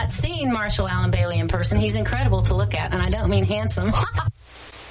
not seen Marshall Allen Bailey in person. He's incredible to look at, and I don't mean handsome.